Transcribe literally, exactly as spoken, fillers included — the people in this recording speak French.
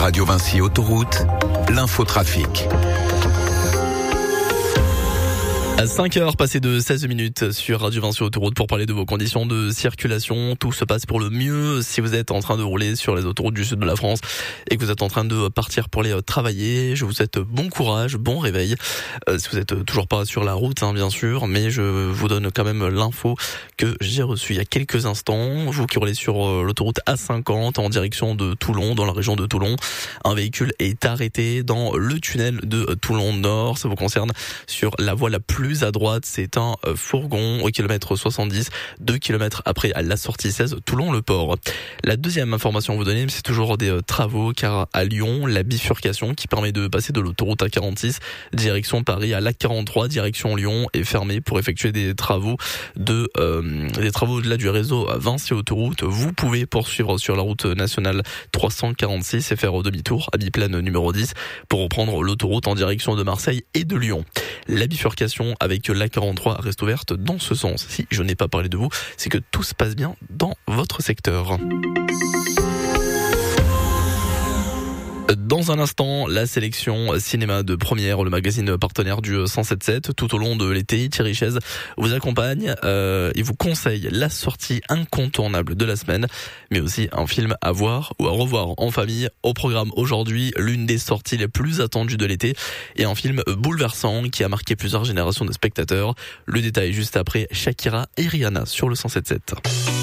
Radio Vinci Autoroute, l'infotrafic. À cinq heures passées de seize minutes sur Radio Vinci Autoroute pour parler de vos conditions de circulation. Tout se passe pour le mieux si vous êtes en train de rouler sur les autoroutes du sud de la France et que vous êtes en train de partir pour aller travailler. Je vous souhaite bon courage, bon réveil. Euh, si vous êtes toujours pas sur la route, hein, bien sûr, mais je vous donne quand même l'info que j'ai reçue il y a quelques instants. Vous qui roulez sur euh, l'autoroute A cinquante en direction de Toulon, dans la région de Toulon, un véhicule est arrêté dans le tunnel de Toulon Nord. Ça vous concerne sur la voie la plus à droite, c'est un fourgon au kilomètre soixante-dix, deux kilomètres après à la sortie seize, Toulon-le-Port. La deuxième information à vous donner, c'est toujours des travaux, car à Lyon, la bifurcation qui permet de passer de l'autoroute A quarante-six, direction Paris, à l'A quarante-trois, direction Lyon, est fermée pour effectuer des travaux de euh, des travaux au-delà du réseau Vinci Autoroute. Vous pouvez poursuivre sur la route nationale trois cent quarante-six et faire au demi-tour à biplaine numéro dix pour reprendre l'autoroute en direction de Marseille et de Lyon. La bifurcation avec l'A quarante-trois reste ouverte dans ce sens. Si je n'ai pas parlé de vous, c'est que tout se passe bien dans votre secteur. Dans un instant, la sélection cinéma de Première, le magazine partenaire du cent sept sept. Tout au long de l'été, Thierry Chaise vous accompagne euh, et vous conseille la sortie incontournable de la semaine, mais aussi un film à voir ou à revoir en famille. Au programme aujourd'hui, l'une des sorties les plus attendues de l'été et un film bouleversant qui a marqué plusieurs générations de spectateurs. Le détail juste après Shakira et Rihanna sur le cent sept sept.